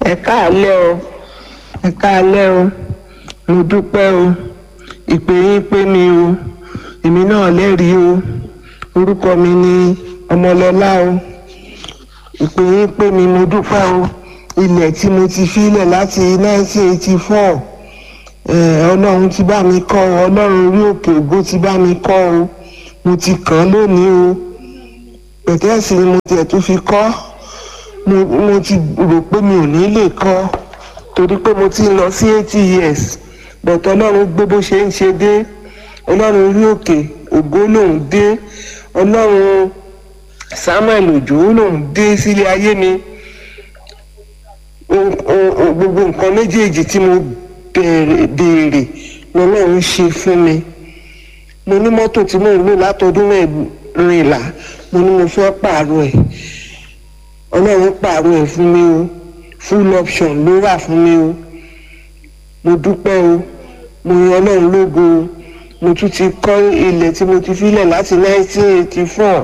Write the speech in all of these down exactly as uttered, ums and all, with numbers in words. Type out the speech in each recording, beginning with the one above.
ẹ káalẹ́ o ẹ káalẹ́ o mo dúpẹ́ o ìpè yín pé mi o èmi náà lẹ́rìí o orúkọ mi ni ọmọlọ́lá o ìpè yín pé mi mo dúpẹ́ o ilẹ̀ tí mo ti filẹ̀ láti nineteen eighty-four ọlọ́run ti bá mi kọ́ ọ ọlọ́run orí òkè ògo ti bá mi kọ́ o mo ti kàn án lónìí o pẹ̀tẹ́ẹ̀sì ni mo tiẹ̀ tún fi kọ́ mo mo ti rò pé mi ò ní lè kọ́ torí pé mo ti ń lọ sí eighty years but ọlọ́run gbé bó ṣe ń ṣe dé ọlọ́run orí òkè ògo lòún dé ọlọ́run Samuel Òjó lòún dé sílé ayé mi gbogbo nǹkan méjèèjì tí mo béèrè lọ́lọ́run ṣe fún mi mo ní mọ́tò tí mò ń lò látọdún mẹ́rìnlá mo ní mo fẹ́ pààrọ̀ ẹ̀ ọlọ́run pààrọ̀ ẹ̀ fún mi o full option ló wà fún mi o mo dúpẹ́ o mo yan ọlọ́run lógo o mo tún ti kọ́ ilẹ̀ tí mo ti filẹ̀ láti nineteen eighty-four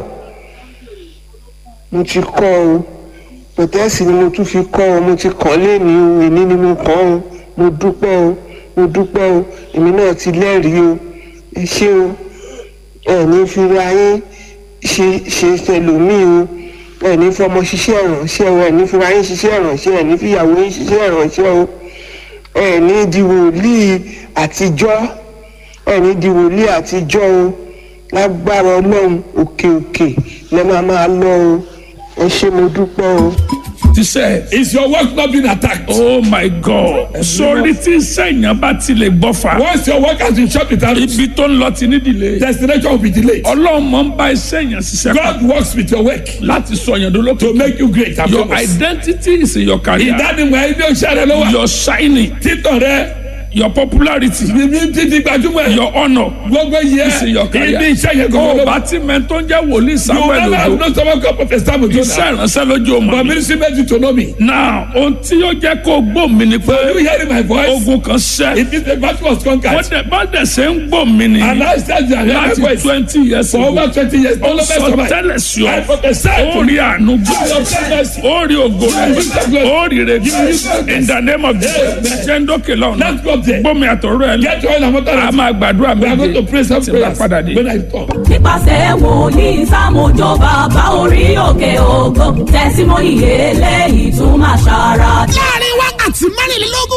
mo ti kọ́ o pẹ̀tẹ́ẹ̀sì ni mo tún fi kọ́ ọ mo ti kàn léèní o èmi ni mo kàn o mo dúpẹ́ o mo dúpẹ́ o èmi náà ti lẹ́rìí o ẹ ṣé o ẹ ní fira yín ṣe ṣe tẹlòmíì o ẹ ní fọmọ ṣiṣẹ́ ìrànṣẹ́ o ẹ ní fira yín ṣiṣẹ́ ìrànṣẹ́ ẹ ní fìyàwó yín ṣiṣẹ́ ìrànṣẹ́ o ẹ ní di wòlíì àtijọ́ ẹ ní di wòlíì àtijọ́ o lágbára ọlọ́run òkè òkè lẹ́ máa máa lọ o ẹ ṣé mo dúpẹ́ o. Ti sẹ, is your work not being attacked? Oh my God! Sori tí sẹ́yìn bá ti lè gbọ́ fa. Once your work has been shot without ibi tó ń lọ ti ní delay. destination will be delayed. Ọlọ́run máa ń bá iṣẹ́ yẹn ṣiṣẹ́. God works with your work láti sọ yẹn dolókè. to make you great. I Your promise. identity is in your career. Ìdánimọ̀ ẹni oṣù rẹ ló wà. Your shining. Títọ̀ rẹ. Your popularity. Bíbí títí gbajúmọ̀. Your honour. Gbogbo yẹ. Is in your career. Ibi iṣẹ́ yẹn Kó gbogbo o ló bá wà. ti mẹ́ tó ń jẹ́ wòlíì You Samuel never have Òjó. known someone called Prophet Samuel Òjó Iṣẹ́ now. ìránṣẹ́ lójú ọmọ But mi. ministry made you to know me. Now, ohun tí yóò jẹ́ kó gbọ́ mi ni pé Are you hearing my voice? ogun kan ṣẹ́. It is the battle was Wọ́n conquered. dẹ̀ bá dẹ̀ ṣe ń gbọ́ mi ni And I said you are hearing my láti voice. twenty years For ago. over twenty years. All of us Sọ survive. tẹ́lẹ̀ sí I ọ. prophesy Ó to rí you. àánú gbà. Ó rí ògo rẹ̀. Ó rí rẹ̀. In the name of Jesus. Ṣé ń dókè lọ́nà? Let's go up there. Gbọ́mi àtọ̀rọ̀ ẹ̀ lọ. Get oil and water. A máa gbàdúrà We are going méje. to pray some Tí bá prayers padà dé. when I talk. nípasẹ̀ wòlíì Sámójó bàbá orí òkè ògo tẹ̀símọ́nì eléyìí tún máa ṣàrà. láàrin wákàtí mẹ́rìnlélógún